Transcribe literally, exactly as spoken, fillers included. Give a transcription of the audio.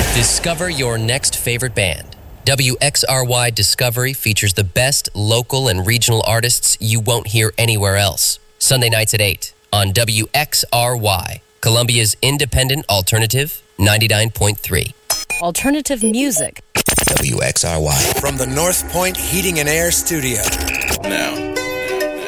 Discover your next favorite band. W X R Y Discovery features the best local and regional artists you won't hear anywhere else. Sunday nights at eight on W X R Y, Columbia's independent alternative, ninety-nine point three. Alternative music. W X R Y. From the North Point Heating and Air Studio. Now.